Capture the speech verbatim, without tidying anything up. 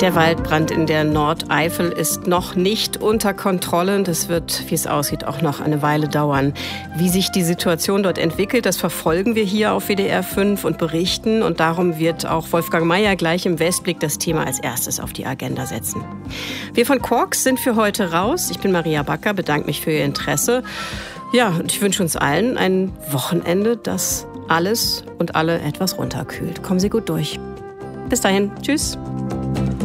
Der Waldbrand in der Nordeifel ist noch nicht unter Kontrolle. Das wird, wie es aussieht, auch noch eine Weile dauern. Wie sich die Situation dort entwickelt, das verfolgen wir hier auf W D R fünf und berichten. Und darum wird auch Wolfgang Meier gleich im Westblick das Thema als erstes auf die Agenda setzen. Wir von Quarks sind für heute raus. Ich bin Maria Backer, bedanke mich für Ihr Interesse. Ja, und ich wünsche uns allen ein Wochenende, das alles und alle etwas runterkühlt. Kommen Sie gut durch. Bis dahin. Tschüss.